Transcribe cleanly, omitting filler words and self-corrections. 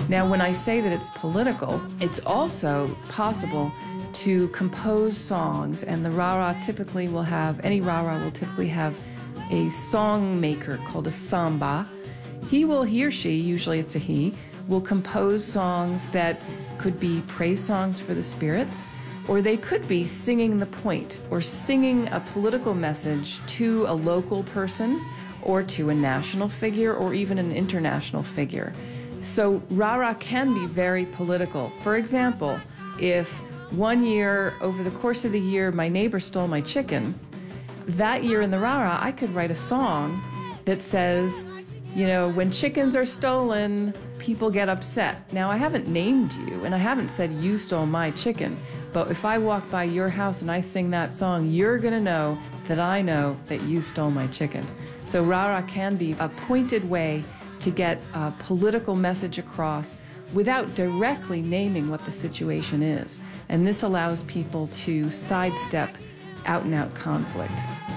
Now, when I say that it's political, it's also possible to compose songs, and the rara typically will have, any rara will typically have a song maker called a samba. He or she, usually it's a he, will compose songs that could be praise songs for the spirits, or they could be singing the point or singing a political message to a local person or to a national figure or even an international figure. So rara can be very political. For example, if one year, over the course of the year, my neighbor stole my chicken, that year in the rara, I could write a song that says, you know, when chickens are stolen, people get upset. Now, I haven't named you, and I haven't said you stole my chicken, but if I walk by your house and I sing that song, you're going to know that you stole my chicken. So rara can be a pointed way to get a political message across without directly naming what the situation is. And this allows people to sidestep out-and-out conflict.